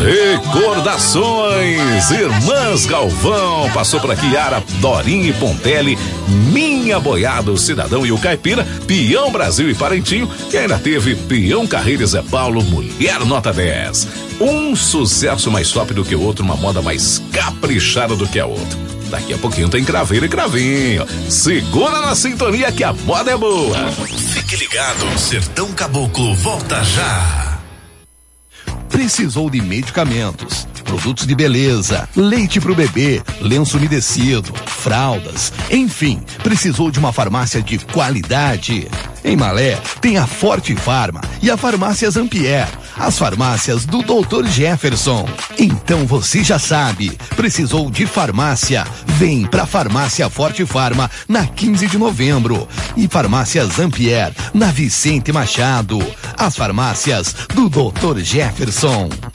Recordações, Irmãs Galvão, passou por aqui Yara, Dorinha e Pontelli, Minha Boiada, o Cidadão e o Caipira, Peão Brasil e Parentinho, e ainda teve Peão Carreira e Zé Paulo, Mulher Nota 10. Um sucesso mais top do que o outro, uma moda mais caprichada do que a outra. Daqui a pouquinho tem Craveiro e Cravinho. Segura na sintonia que a moda é boa. Fique ligado, Sertão Caboclo volta já. Precisou de medicamentos, produtos de beleza, leite pro bebê, lenço umedecido, fraldas, enfim, precisou de uma farmácia de qualidade? Em Malé tem a Forte Farma e a Farmácia Zampier, as farmácias do Dr. Jefferson. Então você já sabe, precisou de farmácia? Vem pra Farmácia Forte Farma na 15 de novembro e Farmácia Zampier na Vicente Machado. As farmácias do Dr. Jefferson.